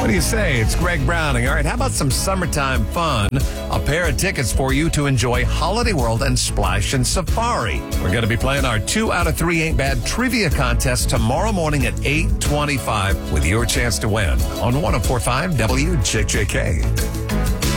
What do you say? It's Greg Browning. All right, how about some summertime fun? A pair of tickets for you to enjoy Holiday World and Splash and Safari. We're going to be playing our 2 out of 3 Ain't Bad trivia contest tomorrow morning at 8:25 with your chance to win on 104.5 WJJK.